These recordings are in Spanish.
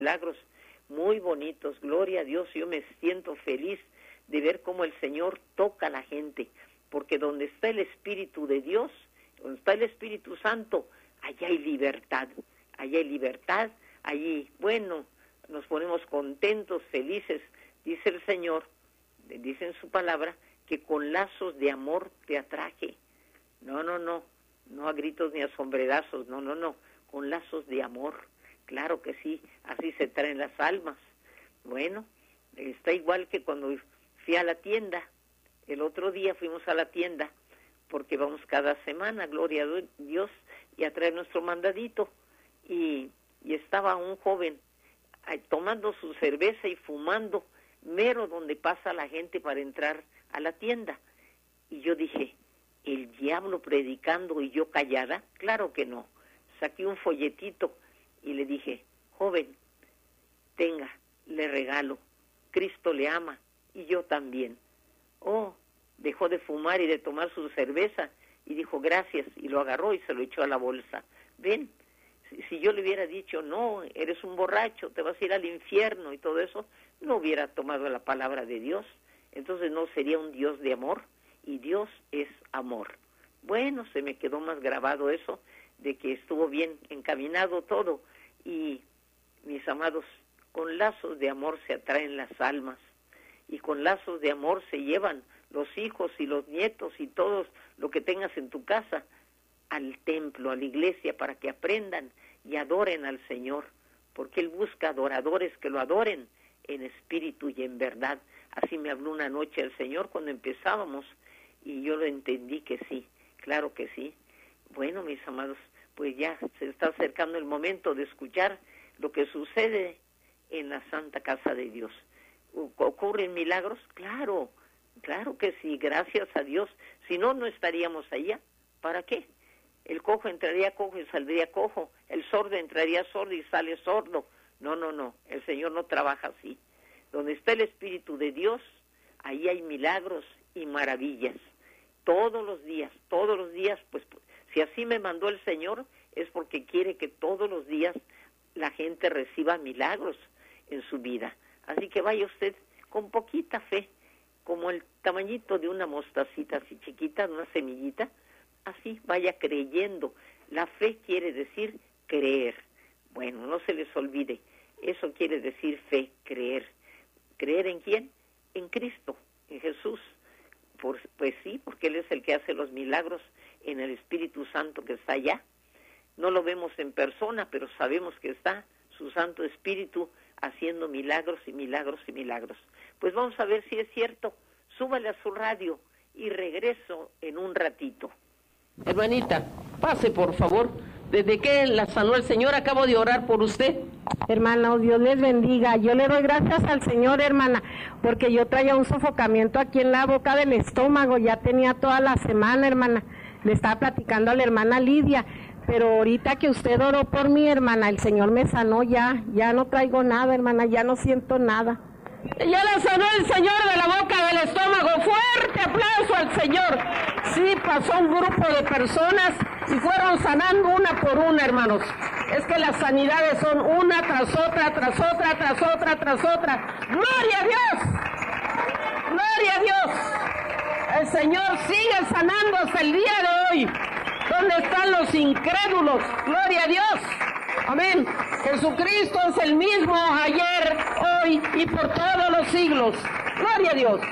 milagros muy bonitos. Gloria a Dios, yo me siento feliz de ver cómo el Señor toca a la gente, porque donde está el Espíritu de Dios, donde está el Espíritu Santo, allá hay libertad, allí, bueno, nos ponemos contentos, felices. Dice el Señor, dice en su palabra, que con lazos de amor te atraje. No a gritos ni a sombrerazos, no, con lazos de amor. Claro que sí, así se traen las almas. Bueno, está igual que cuando fui a la tienda. El otro día fuimos a la tienda, porque vamos cada semana, gloria a Dios, y a traer nuestro mandadito. Y estaba un joven tomando su cerveza y fumando, mero donde pasa la gente para entrar a la tienda. Y yo dije, ¿el diablo predicando y yo callada? Claro que no. Saqué un folletito y le dije, joven, tenga, le regalo, Cristo le ama y yo también. Oh, dejó de fumar y de tomar su cerveza y dijo gracias, y lo agarró y se lo echó a la bolsa. Ven, si yo le hubiera dicho, no, eres un borracho, te vas a ir al infierno y todo eso, no hubiera tomado la palabra de Dios. Entonces no sería un Dios de amor, y Dios es amor. Bueno, se me quedó más grabado eso, de que estuvo bien encaminado todo, y mis amados, con lazos de amor se atraen las almas, y con lazos de amor se llevan los hijos y los nietos y todos lo que tengas en tu casa al templo, a la iglesia, para que aprendan y adoren al Señor, porque Él busca adoradores que lo adoren en espíritu y en verdad. Así me habló una noche el Señor cuando empezábamos, y yo lo entendí que sí, claro que sí. Bueno, mis amados, pues ya se está acercando el momento de escuchar lo que sucede en la Santa Casa de Dios. ¿Ocurren milagros? Claro que sí, gracias a Dios. Si no, no estaríamos allá. ¿Para qué? El cojo entraría cojo y saldría cojo. El sordo entraría sordo y sale sordo. No. El Señor no trabaja así. Donde está el Espíritu de Dios, ahí hay milagros y maravillas. Todos los días, pues si así me mandó el Señor, es porque quiere que todos los días la gente reciba milagros en su vida. Así que vaya usted con poquita fe, como el tamañito de una mostacita así chiquita, una semillita, así vaya creyendo. La fe quiere decir creer. Bueno, no se les olvide, eso quiere decir fe, creer. ¿Creer en quién? En Cristo, en Jesús. Pues sí, porque Él es el que hace los milagros en el Espíritu Santo que está allá. No lo vemos en persona, pero sabemos que está su Santo Espíritu haciendo milagros y milagros y milagros. Pues vamos a ver si es cierto. Súbale a su radio y regreso en un ratito. Hermanita, pase por favor. Desde que la sanó el Señor, acabo de orar por usted. Hermana, Dios les bendiga. Yo le doy gracias al Señor, hermana, porque yo traía un sofocamiento aquí en la boca del estómago, ya tenía toda la semana, hermana. Le estaba platicando a la hermana Lidia, pero ahorita que usted oró por mí, hermana, el Señor me sanó ya no traigo nada, hermana, ya no siento nada. Ya la sanó el Señor de la boca del estómago. Fuerte aplauso al Señor. Sí, pasó un grupo de personas y fueron sanando una por una, hermanos. Es que las sanidades son una tras otra, tras otra, tras otra, tras otra. ¡Gloria a Dios! ¡Gloria a Dios! El Señor sigue sanando hasta el día de hoy. ¿Dónde están los incrédulos? ¡Gloria a Dios! Amén. Jesucristo es el mismo ayer, hoy y por todos los siglos. ¡Gloria a Dios!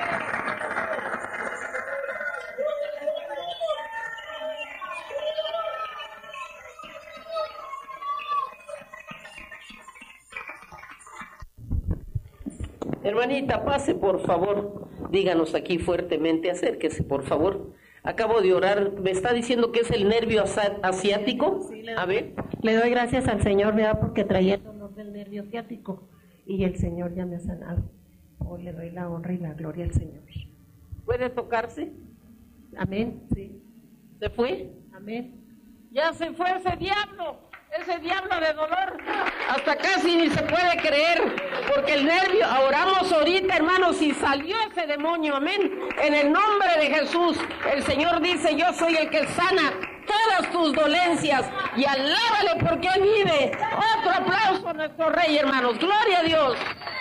Hermanita, pase por favor. Díganos aquí fuertemente, acérquese por favor. Acabo de orar, me está diciendo que es el nervio asiático. Sí, a ver. Le doy gracias al Señor, ¿verdad? Porque traía el dolor del nervio ciático y el Señor ya me ha sanado. Hoy le doy la honra y la gloria al Señor. ¿Puede tocarse? Amén, sí. ¿Se fue? Amén. Ya se fue ese diablo de dolor. Hasta casi ni se puede creer, porque el nervio, oramos ahorita, hermanos, y salió ese demonio, amén. En el nombre de Jesús, el Señor dice, yo soy el que sana todas tus dolencias y alábale porque Él vive. Otro aplauso a nuestro Rey, hermanos. Gloria a Dios.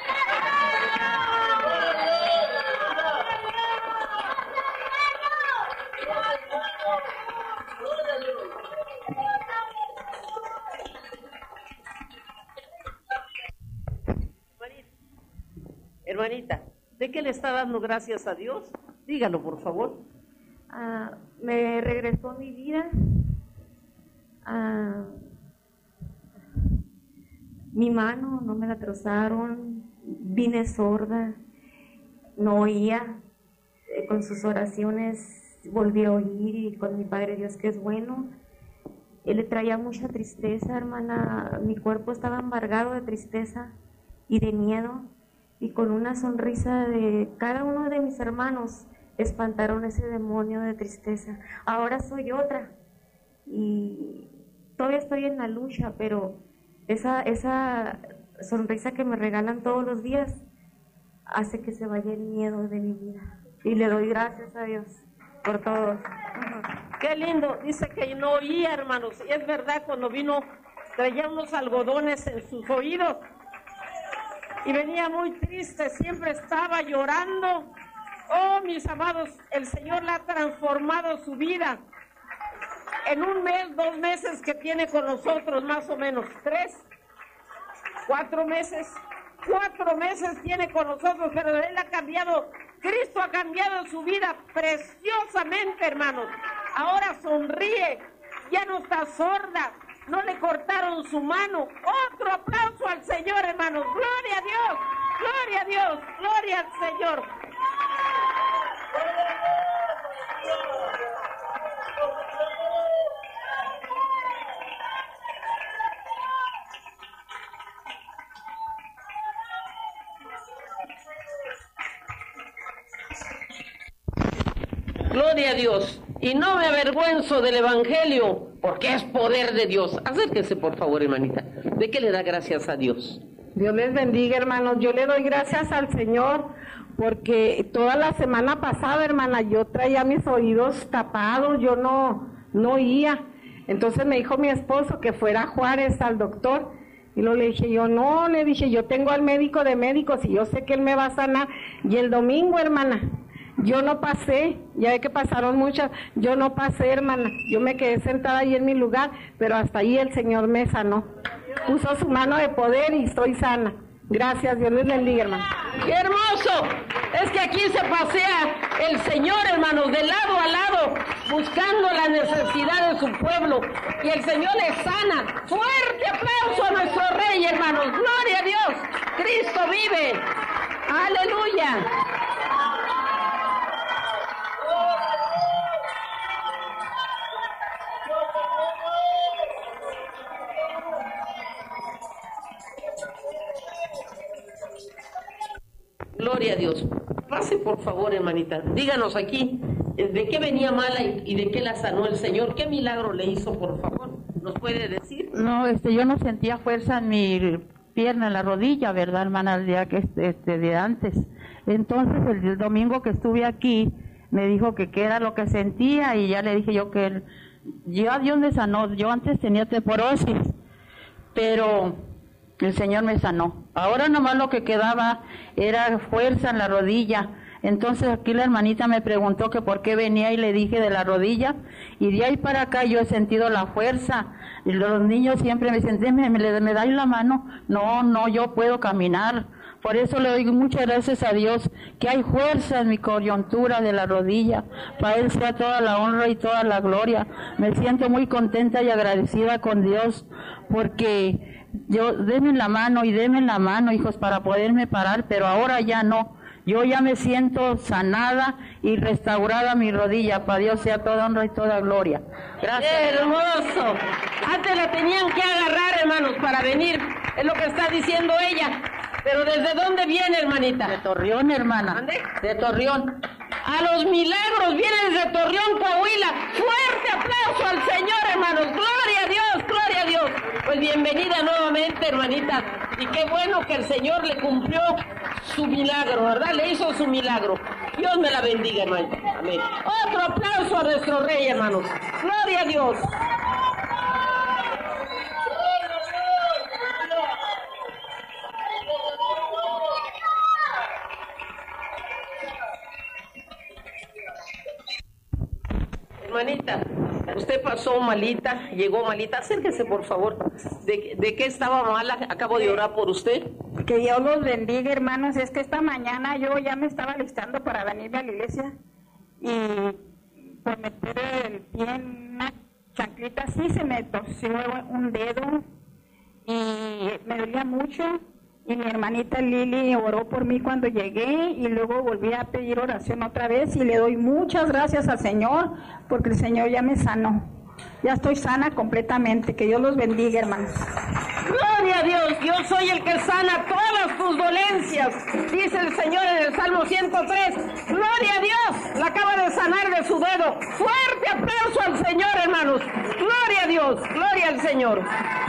Hermanita, ¿de qué le está dando gracias a Dios? Dígalo, por favor. Me regresó mi vida. Mi mano no me la trozaron. Vine sorda. No oía. Con sus oraciones volví a oír, y con mi Padre Dios que es bueno. Él le traía mucha tristeza, hermana. Mi cuerpo estaba embargado de tristeza y de miedo. Y con una sonrisa de cada uno de mis hermanos espantaron ese demonio de tristeza. Ahora soy otra y todavía estoy en la lucha, pero esa sonrisa que me regalan todos los días hace que se vaya el miedo de mi vida. Y le doy gracias a Dios por todo. Qué lindo. Dice que no oía, hermanos. Y es verdad, cuando vino traía unos algodones en sus oídos. Y venía muy triste, siempre estaba llorando. Oh, mis amados, el Señor le ha transformado su vida. En un mes, 2 meses que tiene con nosotros, más o menos, 3, 4 meses. 4 meses tiene con nosotros, pero Él ha cambiado, Cristo ha cambiado su vida preciosamente, hermanos. Ahora sonríe, ya no está sorda. No le cortaron su mano. Otro aplauso al Señor, hermanos. Gloria a Dios, gloria a Dios, gloria al Señor. Gloria a Dios. Y no me avergüenzo del Evangelio, porque es poder de Dios. Acérquese, por favor, hermanita. ¿De qué le da gracias a Dios? Dios les bendiga, hermanos. Yo le doy gracias al Señor, porque toda la semana pasada, hermana, yo traía mis oídos tapados, yo no oía. Entonces me dijo mi esposo que fuera a Juárez al doctor. Y luego le dije yo, no, le dije, yo tengo al médico de médicos y yo sé que él me va a sanar. Y el domingo, hermana, yo no pasé, ya ve que pasaron muchas, yo no pasé, hermana, yo me quedé sentada ahí en mi lugar, pero hasta ahí el Señor me sanó, puso su mano de poder y estoy sana. Gracias, Dios les bendiga, hermano. ¡Qué hermoso! Es que aquí se pasea el Señor, hermanos, de lado a lado, buscando la necesidad de su pueblo, y el Señor les sana. ¡Fuerte aplauso a nuestro Rey, hermanos! ¡Gloria a Dios! ¡Cristo vive! ¡Aleluya! Gloria a Dios. Pase, por favor, hermanita. Díganos aquí, ¿de qué venía mala y de qué la sanó el Señor? ¿Qué milagro le hizo, por favor? ¿Nos puede decir? No, yo no sentía fuerza en mi pierna, en la rodilla, ¿verdad, hermana? El día que de antes. Entonces, el domingo que estuve aquí, me dijo que qué era lo que sentía, y ya le dije yo que ya Dios me sanó. Yo antes tenía osteoporosis, pero el Señor me sanó. Ahora nomás lo que quedaba era fuerza en la rodilla. Entonces aquí la hermanita me preguntó que por qué venía, y le dije de la rodilla, y de ahí para acá yo he sentido la fuerza. Y los niños siempre me dicen, ¿me dais la mano? No, yo puedo caminar. Por eso le doy muchas gracias a Dios, que hay fuerza en mi coyuntura de la rodilla. Para Él sea toda la honra y toda la gloria. Me siento muy contenta y agradecida con Dios, porque denme la mano, hijos, para poderme parar, pero ahora ya no. Yo ya me siento sanada y restaurada mi rodilla. Para Dios sea toda honra y toda gloria. Gracias. ¡Hermoso! Antes la tenían que agarrar, hermanos, para venir. Es lo que está diciendo ella. ¿Pero desde dónde viene, hermanita? De Torreón, hermana. ¿Dónde? De Torreón. A los milagros vienen desde Torreón, Coahuila. ¡Fuerte aplauso al Señor, hermanos! ¡Gloria a Dios, gloria a Dios! Pues bienvenida nuevamente, hermanita. Y qué bueno que el Señor le cumplió su milagro, ¿verdad? Le hizo su milagro. Dios me la bendiga, hermanita. Amén. Otro aplauso a nuestro Rey, hermanos. ¡Gloria a Dios! Hermanita, usted pasó malita, llegó malita. Acérquese, por favor. ¿De qué estaba mala? Acabo de orar por usted. Que Dios los bendiga, hermanos. Es que esta mañana yo ya me estaba listando para venir a la iglesia y por meter el pie en una chanclita así se me torció un dedo y me dolía mucho. Y mi hermanita Lili oró por mí cuando llegué y luego volví a pedir oración otra vez y le doy muchas gracias al Señor porque el Señor ya me sanó. Ya estoy sana completamente. Que Dios los bendiga, hermanos. Gloria a Dios. Yo soy el que sana todas tus dolencias, dice el Señor en el Salmo 103. Gloria a Dios. La acaba de sanar de su dedo. Fuerte aplauso al Señor, hermanos. Gloria a Dios. Gloria al Señor.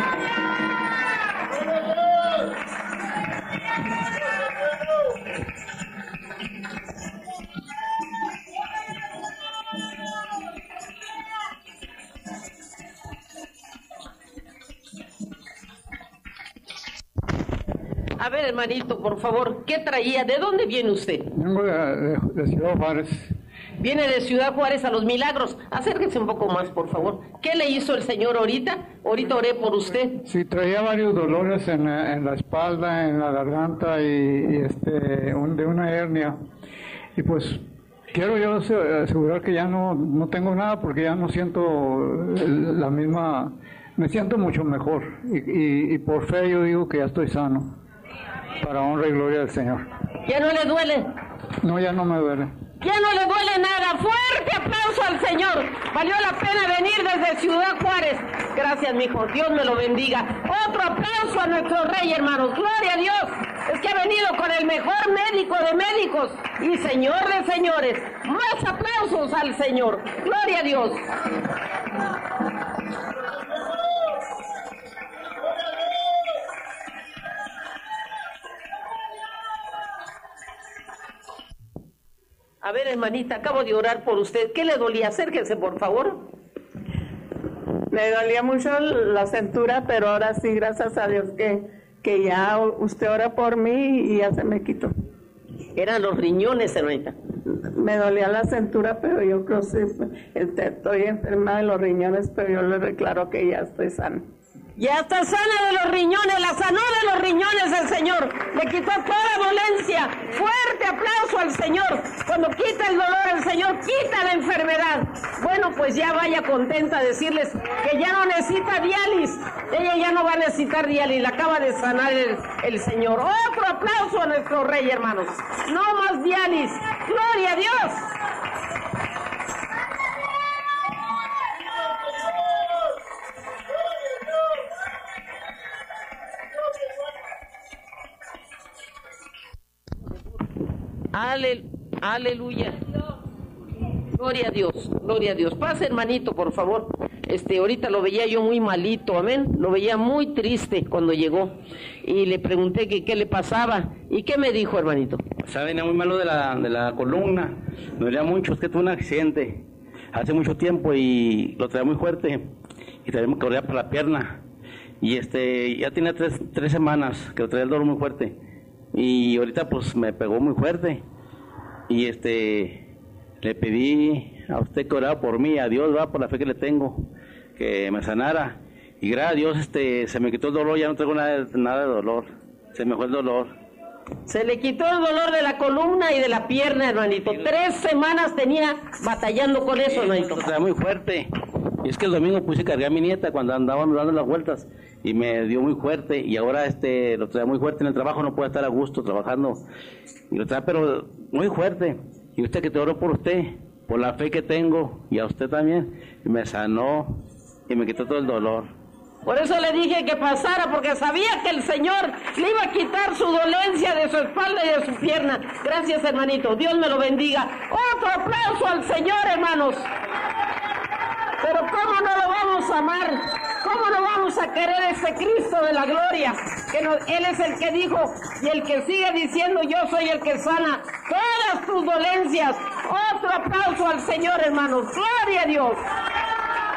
A ver, hermanito, por favor, ¿qué traía? ¿De dónde viene usted? Vengo de Ciudad Juárez. Viene de Ciudad Juárez a Los Milagros. Acérquese un poco más, por favor. ¿Qué le hizo el Señor ahorita? Ahorita oré por usted. Sí, traía varios dolores en la espalda, en la garganta y de una hernia. Y pues quiero yo asegurar que ya no tengo nada porque ya no siento la misma... Me siento mucho mejor y por fe yo digo que ya estoy sano. Para honra y gloria del Señor. ¿Ya no le duele? No, ya no me duele. Ya no le duele nada. Fuerte aplauso al Señor. Valió la pena venir desde Ciudad Juárez. Gracias, mijo. Dios me lo bendiga. Otro aplauso a nuestro Rey, hermanos. Gloria a Dios. Es que ha venido con el mejor médico de médicos y Señor de señores. Más aplausos al Señor. Gloria a Dios. A ver, hermanita, acabo de orar por usted. ¿Qué le dolía? Acérquese, por favor. Me dolía mucho la cintura, pero ahora sí, gracias a Dios que ya usted ora por mí y ya se me quitó. Eran los riñones, hermanita. Me dolía la cintura, pero yo creo que estoy enferma de los riñones, pero yo le declaro que ya estoy sana. Ya está sana de los riñones, la sanó de los riñones el Señor, le quitó toda dolencia. Fuerte aplauso al Señor. Cuando quita el dolor el Señor, quita la enfermedad. Bueno, pues ya vaya contenta a decirles que ya no necesita diálisis. Ella ya no va a necesitar diálisis, la acaba de sanar el Señor. Otro aplauso a nuestro Rey, hermanos. No más diálisis. Gloria a Dios. Aleluya. Gloria a Dios, gloria a Dios. Pase, hermanito, por favor. Ahorita lo veía yo muy malito, amén. Lo veía muy triste cuando llegó. Y le pregunté que qué le pasaba. ¿Y qué me dijo, hermanito? O sea, venía muy malo de la columna. Me dolía mucho, es que tuve un accidente hace mucho tiempo y lo traía muy fuerte. Y traía que dolía por la pierna. Y ya tenía tres semanas que lo traía el dolor muy fuerte. Y ahorita pues me pegó muy fuerte. Y le pedí a usted que orara por mí, a Dios, por la fe que le tengo, que me sanara. Y gracias a Dios se me quitó el dolor, ya no tengo nada de dolor. Se me fue el dolor. Se le quitó el dolor de la columna y de la pierna, hermanito. 3 semanas tenía batallando con eso, hermanito. Lo traía muy fuerte. Y es que el domingo puse a cargar a mi nieta cuando andábamos dando las vueltas y me dio muy fuerte y ahora lo traía muy fuerte en el trabajo, no puedo estar a gusto trabajando. Y lo traía pero muy fuerte. Y usted, que te oro por usted, por la fe que tengo y a usted también, y me sanó y me quitó todo el dolor. Por eso le dije que pasara, porque sabía que el Señor le iba a quitar su dolencia de su espalda y de su pierna. Gracias, hermanito. Dios me lo bendiga. Otro aplauso al Señor, hermanos. Pero ¿cómo no lo vamos a amar? ¿Cómo no vamos a querer ese Cristo de la gloria? Él es el que dijo y el que sigue diciendo: yo soy el que sana todas tus dolencias. Otro aplauso al Señor, hermanos. Gloria a Dios.